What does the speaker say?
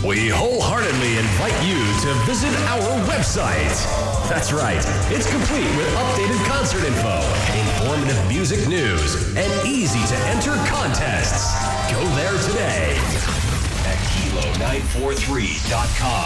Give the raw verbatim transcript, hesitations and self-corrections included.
We wholeheartedly invite you to visit our website. That's right, it's complete with updated concert info, informative music news, and easy-to-enter contests. Go there today at kilo nine four three dot com.